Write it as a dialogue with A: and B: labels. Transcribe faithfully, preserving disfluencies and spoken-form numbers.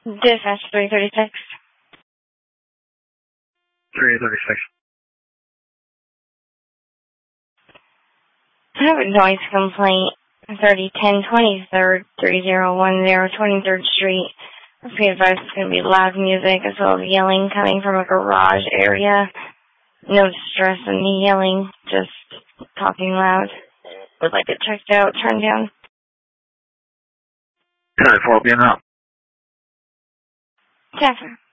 A: Dispatch three thirty-six.
B: three thirty-six.
A: I have a noise complaint. thirty ten twenty-third, three zero one zero, twenty-third Street. Be advised it's going to be loud music as well as yelling coming from a garage area. No stress in the yelling, just talking loud. Would like it checked out, turned down.
B: ten four, being out.
A: Jeffer.